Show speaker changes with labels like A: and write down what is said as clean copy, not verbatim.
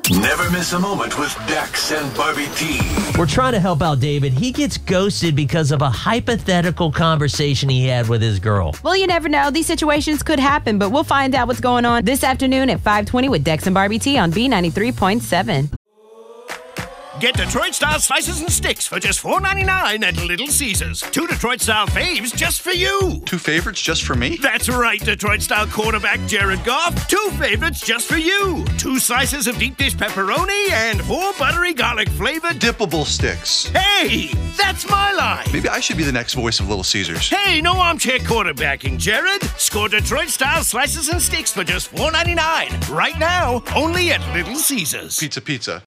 A: Never miss a moment with Dex and Barbie T.
B: We're trying to help out David. He gets ghosted because of a hypothetical conversation he had with his girl.
C: Well, you never know. These situations could happen, but we'll find out what's going on this afternoon at 5:20 with Dex and Barbie T on B93.7.
D: Get Detroit-style slices and sticks for just $4.99 at Little Caesars. 2 Detroit-style faves just for you.
E: 2 favorites just for me?
D: That's right, Detroit-style quarterback Jared Goff. 2 favorites just for you. 2 slices of deep dish pepperoni and 4 buttery garlic-flavored
E: dippable sticks.
D: Hey, that's my line.
E: Maybe I should be the next voice of Little Caesars.
D: Hey, no armchair quarterbacking, Jared. Score Detroit-style slices and sticks for just $4.99. Right now, only at Little Caesars.
E: Pizza.